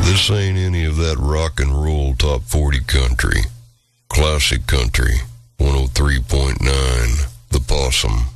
This ain't any of that rock and roll top 40 country. Classic country, 103.9, The Possum.